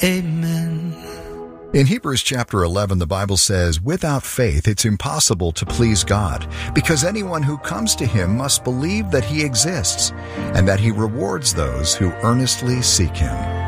Amen. In Hebrews chapter 11, the Bible says, "Without faith it's impossible to please God, because anyone who comes to him must believe that he exists, and that he rewards those who earnestly seek him."